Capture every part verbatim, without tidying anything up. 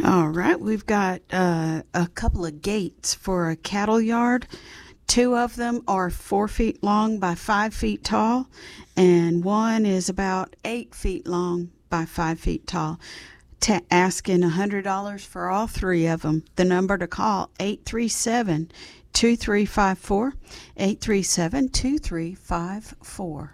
All right, we've got uh, a couple of gates for a cattle yard. Two of them are four feet long by five feet tall, and one is about eight feet long by five feet tall. T- asking one hundred dollars for all three of them. The number to call, eight three seven, two three five four, eight three seven, two three five four.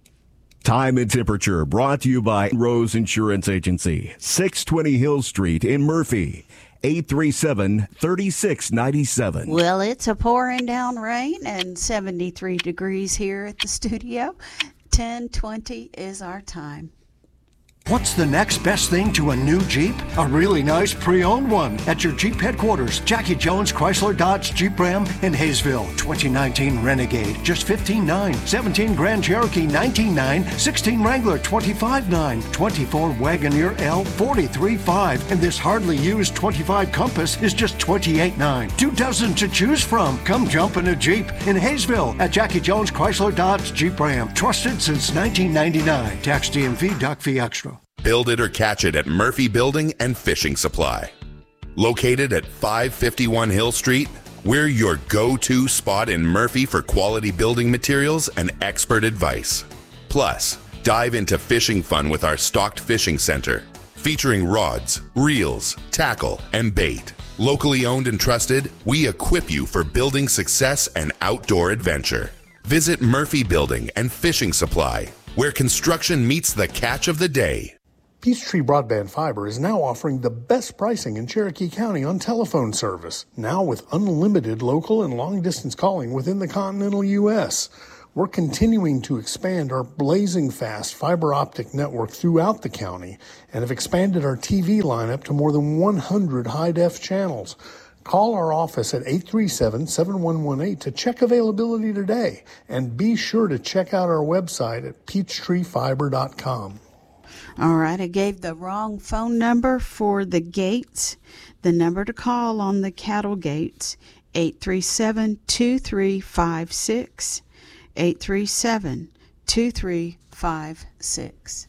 Time and temperature brought to you by Rose Insurance Agency, six twenty Hill Street in Murphy, eight three seven, three six nine seven. Well, it's a pouring down rain and seventy-three degrees here at the studio. ten twenty is our time. What's the next best thing to a new Jeep? A really nice pre-owned one at your Jeep headquarters. Jackie Jones Chrysler Dodge Jeep Ram in Hayesville. twenty nineteen Renegade, just fifteen nine. seventeen Grand Cherokee, nineteen nine. sixteen Wrangler, twenty-five nine. twenty-four Wagoneer L, forty-three five. And this hardly used twenty-five Compass is just twenty-eight nine. Two dozen to choose from. Come jump in a Jeep in Hayesville at Jackie Jones Chrysler Dodge Jeep Ram. Trusted since nineteen ninety-nine. Tax D M V, doc fee extra. Build it or catch it at Murphy Building and Fishing Supply. Located at five fifty-one Hill Street, we're your go-to spot in Murphy for quality building materials and expert advice. Plus, dive into fishing fun with our stocked fishing center, featuring rods, reels, tackle, and bait. Locally owned and trusted, we equip you for building success and outdoor adventure. Visit Murphy Building and Fishing Supply, where construction meets the catch of the day. Peachtree Broadband Fiber is now offering the best pricing in Cherokee County on telephone service, now with unlimited local and long-distance calling within the continental U S. We're continuing to expand our blazing fast fiber optic network throughout the county and have expanded our T V lineup to more than one hundred high-def channels. Call our office at eight three seven, seven one one eight to check availability today, and be sure to check out our website at peachtree fiber dot com. All right, I gave the wrong phone number for the gates. The number to call on the cattle gates, eight three seven, two three five six, eight three seven, two three five six.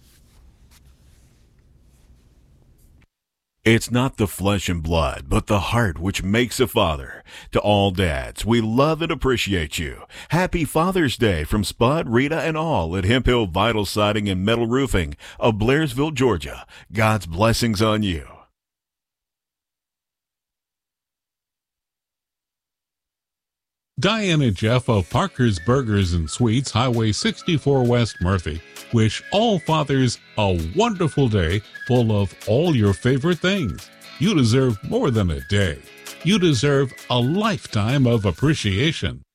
It's not the flesh and blood, but the heart which makes a father. To all dads, we love and appreciate you. Happy Father's Day from Spud, Rita, and all at Hemp Hill Vital Siding and Metal Roofing of Blairsville, Georgia. God's blessings on you. Diane and Jeff of Parker's Burgers and Sweets, Highway sixty-four West Murphy, wish all fathers a wonderful day full of all your favorite things. You deserve more than a day. You deserve a lifetime of appreciation.